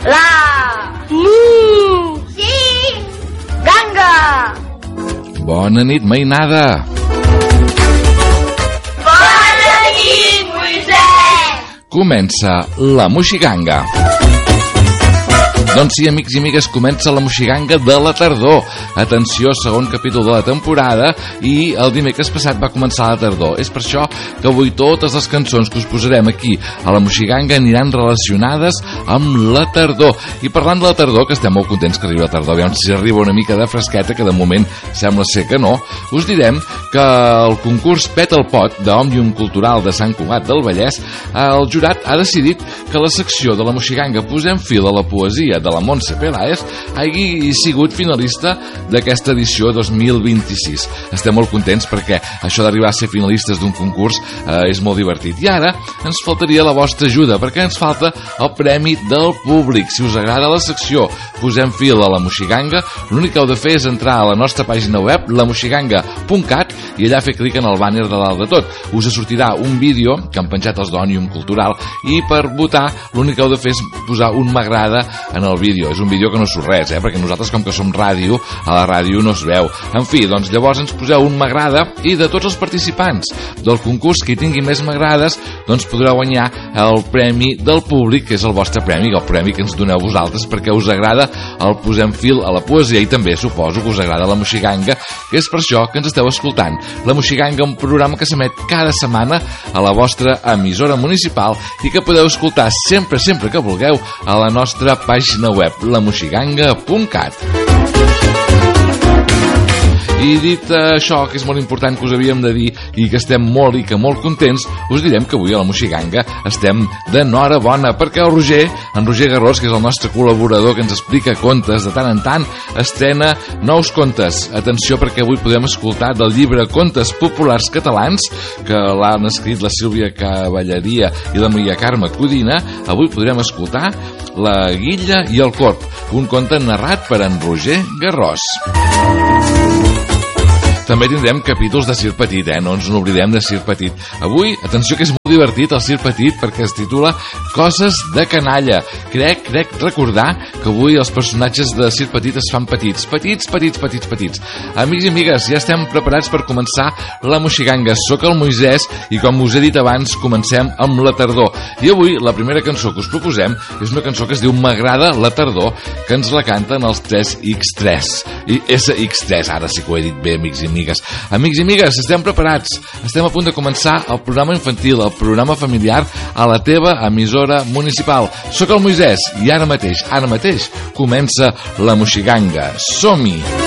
La Moixiganga. Bona nit, mainada. Bona nit, Moisès. Comença la Moixiganga. Doncs sí, amics i amigues, comença la Moixiganga de la tardor. Atenció, segon capítol de la temporada, i el dimecres passat va començar la tardor. És per això que avui totes les cançons que us posarem aquí a la Moixiganga aniran relacionades amb la tardor. I parlant de la tardor, que estem molt contents que arribi la tardor, aviam si arriba una mica de fresqueta, que de moment sembla ser que no, us direm que el concurs Peta el Pot d'Òmnium Cultural de Sant Cugat del Vallès, el jurat ha decidit que la secció de la Moixiganga Posem Fil a la Poesia de la Montse Peláez hagi sigut finalista d'aquesta edició 2026. Estem molt contents perquè això d'arribar a ser finalistes d'un concurs és molt divertit. I ara ens faltaria la vostra ajuda, perquè ens falta el premi del públic. Si us agrada la secció Posem Fil a la Moixiganga, l'únic que heu de fer és entrar a la nostra pàgina web, lamoixiganga.cat, i allà fer clic en el bàner de dalt de tot. Us sortirà un vídeo que han penjat els d'Òmnium Cultural, i per votar l'únic que heu de fer és posar un m'agrada en el vídeo. És un vídeo que no surt res, perquè nosaltres, com que som ràdio, a la ràdio no es veu. En fi, doncs llavors ens poseu un m'agrada, i de tots els participants del concurs, qui tingui més m'agrades, doncs podrà guanyar el premi del públic, que és el vostre premi, el premi que ens doneu vosaltres, perquè us agrada el Posem Fil a la Poesia, i també suposo que us agrada la Moixiganga, que és per això que ens esteu escoltant. La Moixiganga, un programa que s'emet cada setmana a la vostra emissora municipal i que podeu escoltar sempre que vulgueu a la nostra pàgina web, lamoixiganga.cat. I dit això, que és molt important, que us havíem de dir, i que estem molt contents, us direm que avui a la Moixiganga estem d'enhorabona, perquè en Roger Garrós, que és el nostre col·laborador que ens explica contes de tant en tant, estrena nous contes. Atenció, perquè avui podem escoltar del llibre Contes Populars Catalans, que l'han escrit la Sílvia Cavalleria i la Maria Carme Codina. Avui podrem escoltar La Guilla i el Corb, un conte narrat per en Roger Garrós. També tindrem capítols de Sir Petit, no ens n'oblidem de Sir Petit. Avui, atenció, que és molt divertit el Sir Petit, perquè es titula Coses de canalla. Crec recordar que avui els personatges de Sir Petit es fan petits. Amics i amigues, ja estem preparats per començar la Moixiganga. Soc el Moisès i, com us he dit abans, comencem amb la tardor. I avui la primera cançó que us proposem és una cançó que es diu M'agrada la tardor, que ens la canten els 3x3. I SX3, ara sí que ho he dit bé, amics i amigues. Amics i amigues, estem preparats. Estem a punt de començar el programa infantil, el programa familiar a la teva emissora municipal. Soc el Moisès i ara mateix comença la Moixiganga. Som-hi!